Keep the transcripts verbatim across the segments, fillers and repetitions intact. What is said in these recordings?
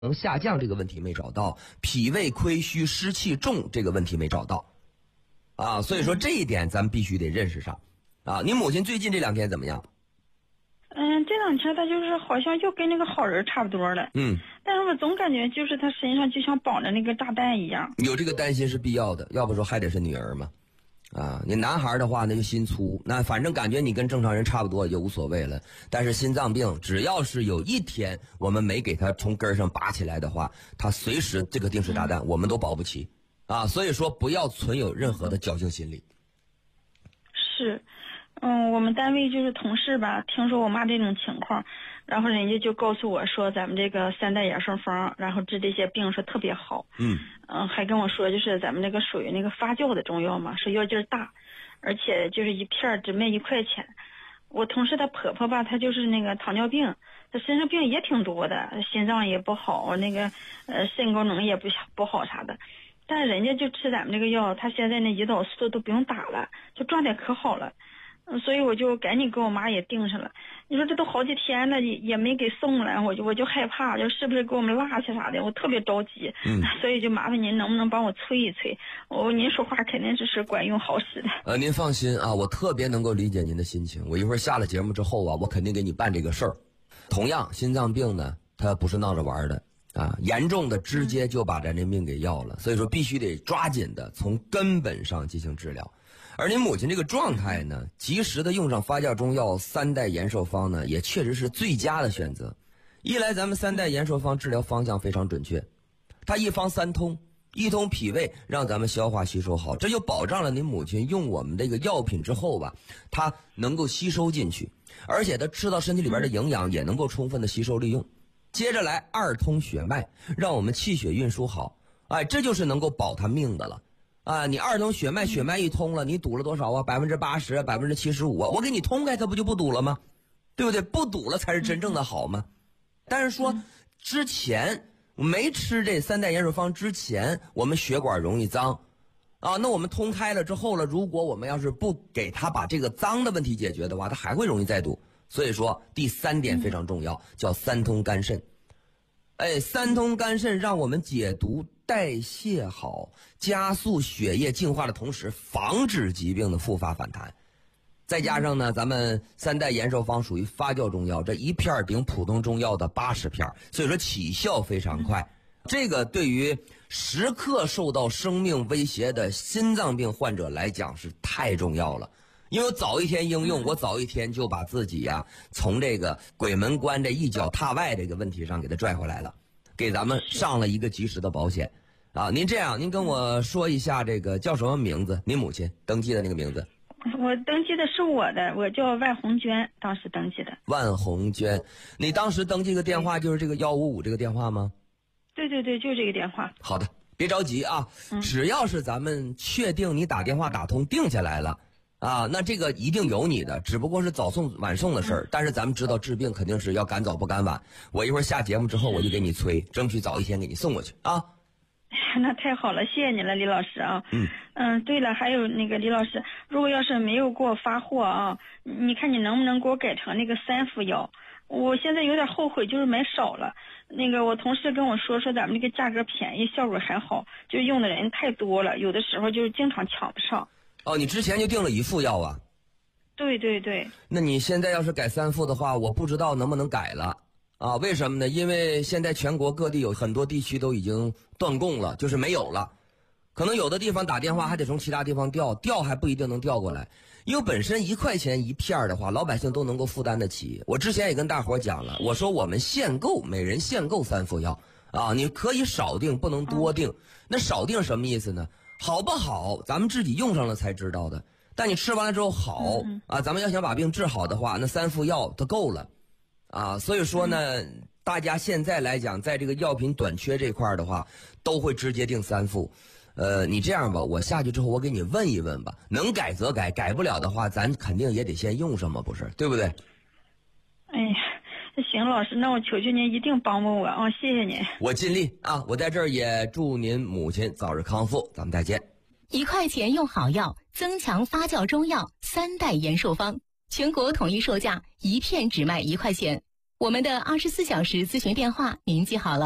能下降这个问题没找到，脾胃亏虚湿气重这个问题没找到啊，所以说这一点咱们必须得认识上啊。你母亲最近这两天怎么样？ 嗯，这两天她就是好像就跟那个好人差不多了。 嗯， 但是我总感觉就是她身上就像绑着那个炸弹一样。 有这个担心是必要的，要不说还得是女儿嘛。啊，你男孩的话那就心粗，那反正感觉你跟正常人差不多也就无所谓了。但是心脏病只要是有一天我们没给他从根上拔起来的话，他随时这个定时炸弹我们都保不齐啊。所以说不要存有任何的侥幸心理。 是，嗯，我们单位就是同事吧，听说我妈这种情况，然后人家就告诉我说咱们这个三代养生方，然后治这些病说特别好。 嗯嗯，还跟我说就是咱们这个属于那个发酵的中药嘛，说药劲大，而且就是一片只卖一块钱。我同事她婆婆吧，她就是那个糖尿病，她身上病也挺多的，心脏也不好，那个呃肾功能也不不好啥的，但是人家就吃咱们这个药，她现在那胰岛素都不用打了，就状态可好了。嗯，所以我就赶紧给我妈也订上了。你说这都好几天了，也也没给送来，我就我就害怕，就是不是给我们落下啥的，我特别着急。 嗯， 所以就麻烦您能不能帮我催一催？我您说话肯定是是管用好使的。 呃，您放心啊，我特别能够理解您的心情。我一会儿下了节目之后啊，我肯定给你办这个事儿。同样，心脏病呢，它不是闹着玩的啊，严重的直接就把咱这命给要了。所以说，必须得抓紧的从根本上进行治疗。而您母亲这个状态呢，及时的用上发酵中药三代延寿方呢，也确实是最佳的选择。一来咱们三代延寿方治疗方向非常准确，它一方三通，一通脾胃，让咱们消化吸收好，这就保障了您母亲用我们这个药品之后吧，它能够吸收进去，而且它吃到身体里边的营养也能够充分的吸收利用。接着来二通血脉，让我们气血运输好，哎，这就是能够保他命的了。啊，你二通血脉，血脉一通了，你堵了多少啊？百分之八十，百分之七十五啊！我给你通开，它不就不堵了吗？对不对？不堵了才是真正的好吗？但是说之前没吃这三代延寿方之前，我们血管容易脏啊，那我们通开了之后了，如果我们要是不给他把这个脏的问题解决的话，它还会容易再堵。所以说第三点非常重要，叫三通肝肾。哎，三通肝肾让我们解毒代谢好，加速血液净化的同时，防止疾病的复发反弹。再加上呢，咱们三代延寿方属于发酵中药，这一片顶普通中药的八十片，所以说起效非常快。这个对于时刻受到生命威胁的心脏病患者来讲是太重要了。因为我早一天应用，我早一天就把自己呀、啊、从这个鬼门关这一脚踏外这个问题上给他拽回来了，给咱们上了一个及时的保险啊。您这样，您跟我说一下这个叫什么名字？您母亲登记的那个名字？ 我登记的是我的，我叫万红娟，当时登记的。 万红娟，你当时登记个电话就是这个幺五五这个电话吗？ 对对对，就这个电话。 好的，别着急啊， 嗯、 只要是咱们确定你打电话打通定下来了。啊，那这个一定有你的，只不过是早送晚送的事儿。但是咱们知道治病肯定是要赶早不赶晚。我一会儿下节目之后我就给你催，争取早一天给你送过去啊。 那太好了，谢谢你了，李老师啊。 嗯嗯，对了，还有那个李老师，如果要是没有给我发货啊，你看你能不能给我改成那个三副药？我现在有点后悔，就是买少了。那个我同事跟我说说咱们这个价格便宜，效果还好，就用的人太多了，有的时候就是经常抢不上。 哦，你之前就订了一副药啊？ 对对对。 那你现在要是改三副的话，我不知道能不能改了啊？为什么呢？因为现在全国各地有很多地区都已经断供了，就是没有了。可能有的地方打电话还得从其他地方调，调还不一定能调过来。因为本身一块钱一片的话，老百姓都能够负担得起。我之前也跟大伙讲了，我说我们限购，每人限购三副药啊，你可以少订，不能多订。那少订什么意思呢？好不好咱们自己用上了才知道的，但你吃完了之后好啊，咱们要想把病治好的话，那三副药它够了啊。所以说呢，大家现在来讲在这个药品短缺这块的话，都会直接订三副。呃，你这样吧，我下去之后我给你问一问吧，能改则改，改不了的话咱肯定也得先用上嘛，不是对不对？ 哎呀，行，老师，那我求求您一定帮帮我啊！谢谢您， 我尽力啊！我在这儿也祝您母亲早日康复，咱们再见。 一块钱用好药，增强发酵中药三代延寿方，全国统一售价，一片只卖一块钱。我们的二十四小时咨询电话您记好了：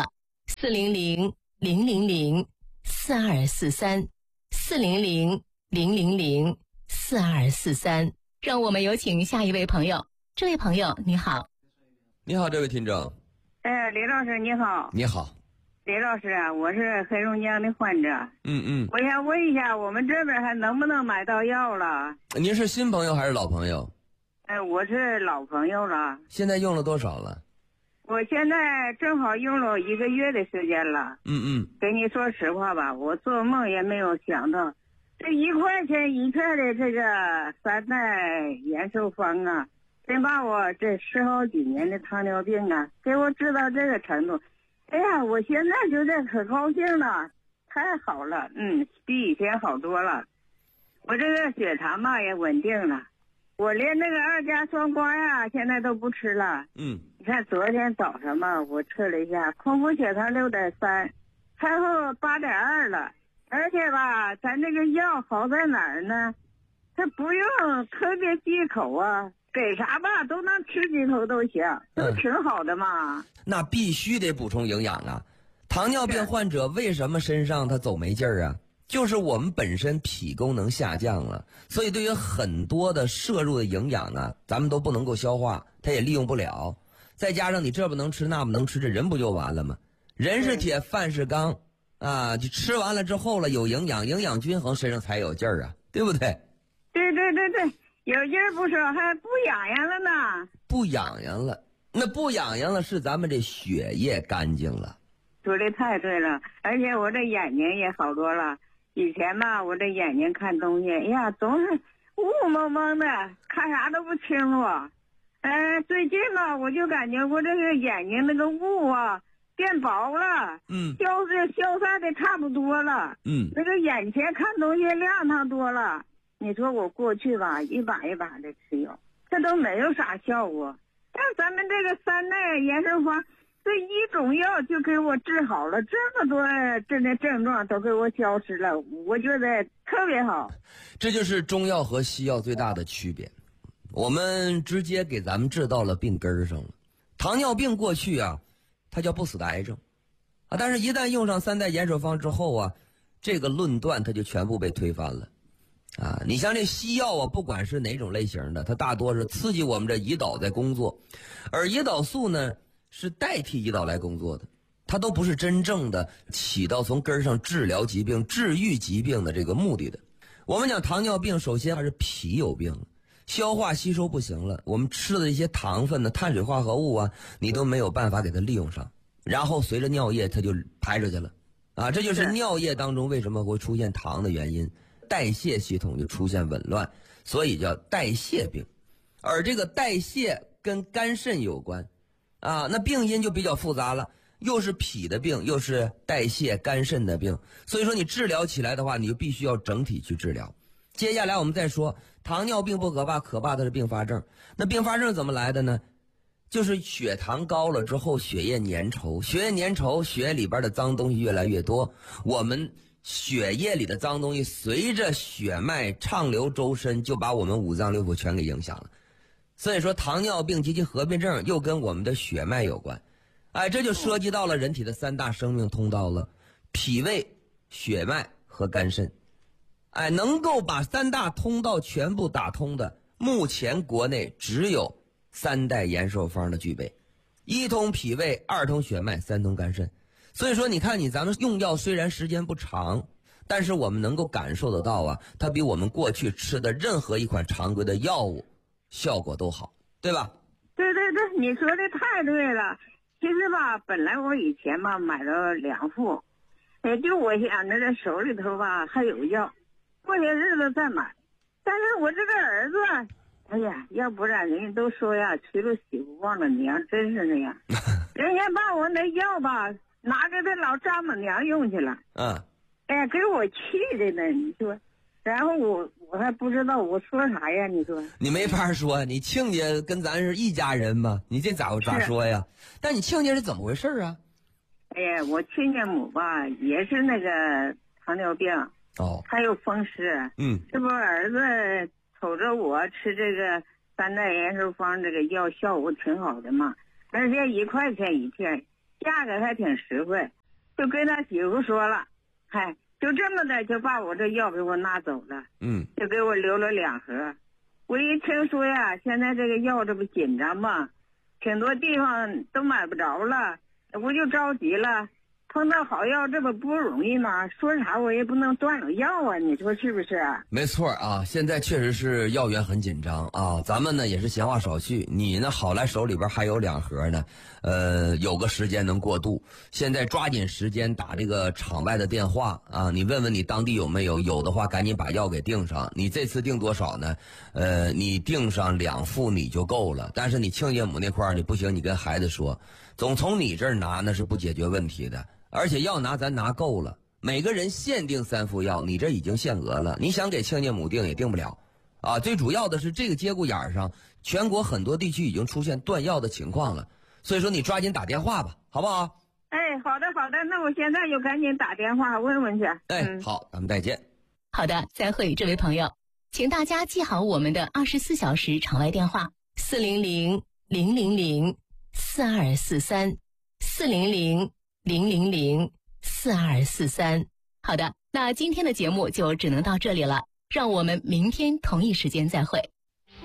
四零零零零零四二四三，四零零零零零四二四三。让我们有请下一位朋友。这位朋友你好。 你好，这位听众。 哎，李老师你好。 你好。 李老师啊，我是黑龙江的患者。 嗯嗯。 我想问一下，我们这边还能不能买到药了？ 您是新朋友还是老朋友？ 哎，我是老朋友了。 现在用了多少了？ 我现在正好用了一个月的时间了。 嗯嗯。 跟你说实话吧，我做梦也没有想到，这一块钱一片的这个三代延寿方啊，真把我这十好几年的糖尿病啊，给我治到这个程度。哎呀，我现在觉得可高兴了，太好了，嗯，比以前好多了。我这个血糖吧也稳定了，我连那个二甲双胍呀现在都不吃了。 嗯， 你看昨天早上吧，我测了一下，空腹血糖六点三，餐后八点二了。而且吧，咱这个药好在哪儿呢？它不用特别忌口啊，给啥吧都能吃几口都行，都挺好的嘛。 嗯、那必须得补充营养啊！糖尿病患者为什么身上他走没劲儿啊？就是我们本身脾功能下降了，所以对于很多的摄入的营养啊，咱们都不能够消化，它也利用不了。再加上你这不能吃那不能吃，这人不就完了吗？人是铁，饭是钢啊！就吃完了之后了，有营养，营养均衡，身上才有劲儿啊，对不对？ 对对对对，有劲儿不说，还不痒痒了呢。 不痒痒了，那不痒痒了是咱们这血液干净了。 说的太对了，而且我这眼睛也好多了。以前吧，我这眼睛看东西，哎呀，总是雾蒙蒙的，看啥都不清楚。哎，最近吧，我就感觉我这个眼睛那个雾啊变薄了， 嗯， 消失消散的差不多了， 嗯， 那个眼前看东西亮堂多了。你说我过去吧，一把一把的吃药，这都没有啥效果。但咱们这个三代延寿方，这一种药就给我治好了，这么多这的症状都给我消失了，我觉得特别好。 这就是中药和西药最大的区别，我们直接给咱们治到了病根上了。糖尿病过去啊，它叫不死的癌症啊，但是一旦用上三代延寿方之后啊，这个论断它就全部被推翻了啊。你像这西药啊，不管是哪种类型的，它大多是刺激我们这胰岛在工作，而胰岛素呢是代替胰岛来工作的，它都不是真正的起到从根上治疗疾病、治愈疾病的这个目的的。我们讲糖尿病，首先还是脾有病，消化吸收不行了，我们吃的一些糖分的碳水化合物啊，你都没有办法给它利用上，然后随着尿液它就排出去了啊，这就是尿液当中为什么会出现糖的原因，代谢系统就出现紊乱，所以叫代谢病。而这个代谢跟肝肾有关啊，那病因就比较复杂了，又是脾的病，又是代谢肝肾的病，所以说你治疗起来的话，你就必须要整体去治疗。接下来我们再说，糖尿病不可怕，可怕的是并发症。那并发症怎么来的呢？就是血糖高了之后，血液粘稠，血液粘稠，血液里边的脏东西越来越多，我们血液里的脏东西随着血脉畅流周身，就把我们五脏六腑全给影响了。所以说糖尿病及其合并症又跟我们的血脉有关，哎，这就涉及到了人体的三大生命通道了，脾胃、血脉和肝肾。哎，能够把三大通道全部打通的，目前国内只有三代延寿方的具备，一通脾胃，二通血脉，三通肝肾。所以说你看你咱们用药虽然时间不长，但是我们能够感受得到啊，它比我们过去吃的任何一款常规的药物效果都好，对吧？ 对对对，你说的太对了。其实吧，本来我以前吧买了两副，也就我想着这手里头吧还有药，过些日子再买。但是我这个儿子，哎呀，要不然人家都说呀，娶了媳妇忘了娘，真是那样。人家把我那药吧拿给他老丈母娘用去了。 嗯。 哎呀，给我气的呢，你说。然后我我还不知道我说啥呀，你说？ 你没法说，你亲家跟咱是一家人嘛，你这咋咋说呀？但你亲家是怎么回事啊？ 哎呀，我亲家母吧也是那个糖尿病， 哦， 还有风湿， 嗯， 这不儿子瞅着我吃这个三代延寿方这个药效果挺好的嘛，而且一块钱一片， 价格还挺实惠，就跟他媳妇说了，嗨，就这么的就把我这药给我拿走了， 嗯， 就给我留了两盒。我一听说呀，现在这个药这不紧张吗？挺多地方都买不着了，我就着急了。碰到好药这不不容易吗？说啥我也不能断了药啊，你说是不是？ 没错啊，现在确实是药源很紧张啊。咱们呢也是闲话少叙，你呢好来手里边还有两盒呢，呃，有个时间能过渡。现在抓紧时间打这个场外的电话啊，你问问你当地有没有，有的话赶紧把药给订上。你这次订多少呢？呃，你订上两副你就够了，但是你亲家母那块儿你不行，你跟孩子说，总从你这儿拿那是不解决问题的。而且要拿咱拿够了，每个人限定三副药，你这已经限额了，你想给亲家母订也订不了啊。最主要的是这个节骨眼上，全国很多地区已经出现断药的情况了，所以说你抓紧打电话吧，好不好？ 哎，好的好的，那我现在就赶紧打电话问问去。 哎， 嗯、 好，咱们再见。 好的，再会，这位朋友，请大家记好我们的二十四小时场外电话：四零零零零零四二四三，四零零零零零四二四三。好的，那今天的节目就只能到这里了，让我们明天同一时间再会。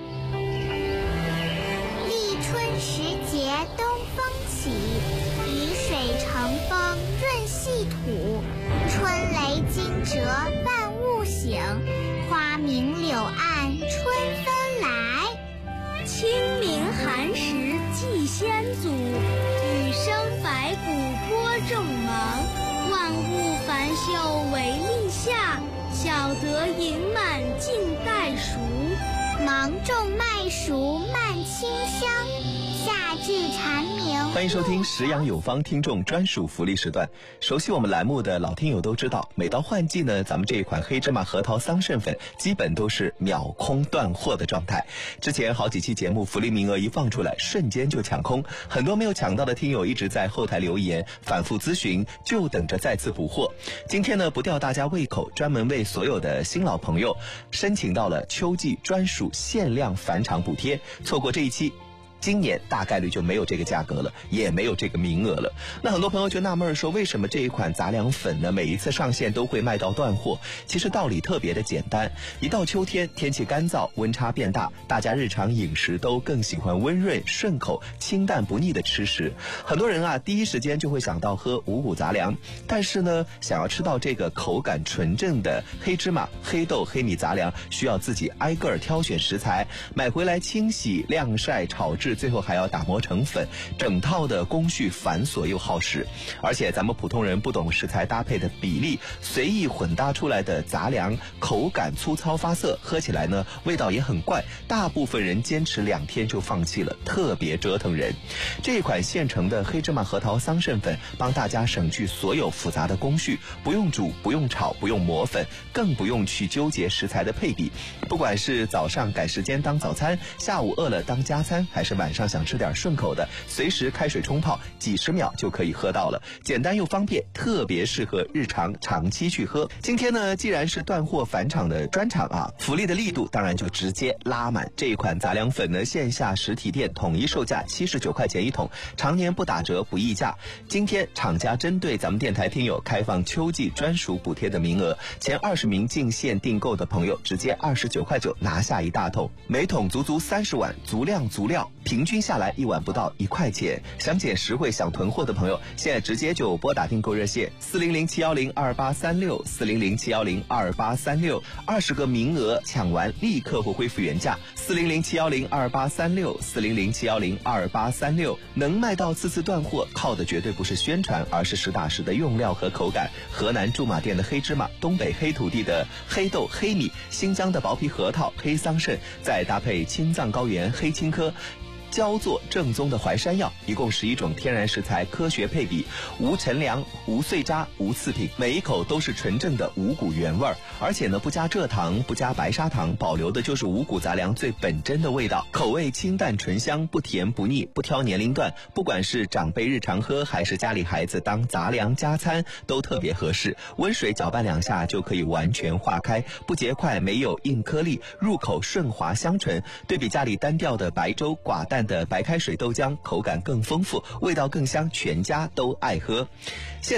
立春时节东风起，雨水成风润细土，春雷惊蛰万物醒，花明柳暗春分来。清明寒食祭先祖，雨生百谷播种忙，万物繁秀为立夏，小得盈满尽待熟。芒种麦熟慢清香，夏至蝉鸣。 欢迎收听食养有方听众专属福利时段。熟悉我们栏目的老听友都知道，每到换季呢，咱们这一款黑芝麻核桃桑葚粉基本都是秒空断货的状态。之前好几期节目福利名额一放出来，瞬间就抢空，很多没有抢到的听友一直在后台留言反复咨询，就等着再次补货。今天呢，不吊大家胃口，专门为所有的新老朋友申请到了秋季专属限量返场补贴，错过这一期，今年大概率就没有这个价格了，也没有这个名额了。那很多朋友就纳闷说，为什么这一款杂粮粉呢，每一次上线都会卖到断货？其实道理特别的简单，一到秋天，天气干燥，温差变大，大家日常饮食都更喜欢温润顺口、清淡不腻的吃食。很多人啊，第一时间就会想到喝五谷杂粮，但是呢，想要吃到这个口感纯正的黑芝麻、黑豆、黑米杂粮，需要自己挨个挑选食材，买回来清洗、晾晒、炒制，最后还要打磨成粉，整套的工序繁琐又耗时。而且咱们普通人不懂食材搭配的比例，随意混搭出来的杂粮口感粗糙发涩，喝起来呢味道也很怪，大部分人坚持两天就放弃了，特别折腾人。这一款现成的黑芝麻核桃桑葚粉帮大家省去所有复杂的工序，不用煮，不用炒，不用磨粉，更不用去纠结食材的配比。不管是早上赶时间当早餐，下午饿了当加餐，还是晚上想吃点顺口的，随时开水冲泡，几十秒就可以喝到了，简单又方便，特别适合日常长期去喝。今天呢，既然是断货返场的专场啊，福利的力度当然就直接拉满。这一款杂粮粉呢，线下实体店统一售价七十九块钱一桶，常年不打折不议价。今天厂家针对咱们电台听友开放秋季专属补贴的名额，前二十名进线订购的朋友直接二十九块九拿下一大桶，每桶足足三十碗，足量足料，平均下来一碗不到一块钱。想捡实惠想囤货的朋友，现在直接就拨打订购热线四零零七幺零二八三六四零零七幺零二八三六，二十个名额抢完立刻会恢复原价。四零零七幺零二八三六四零零七幺零二八三六，能卖到次次断货，靠的绝对不是宣传，而是实打实的用料和口感。河南驻马店的黑芝麻，东北黑土地的黑豆黑米，新疆的薄皮核桃黑桑葚，再搭配青藏高原黑青稞，焦作正宗的淮山药，一共十一种天然食材科学配比，无陈粮，无碎渣，无次品，每一口都是纯正的五谷原味儿。而且呢，不加蔗糖，不加白砂糖，保留的就是五谷杂粮最本真的味道，口味清淡醇香，不甜不腻，不挑年龄段，不管是长辈日常喝，还是家里孩子当杂粮加餐，都特别合适。温水搅拌两下就可以完全化开，不结块，没有硬颗粒，入口顺滑香醇。对比家里单调的白粥、寡淡淡的白开水豆浆，口感更丰富，味道更香，全家都爱喝。现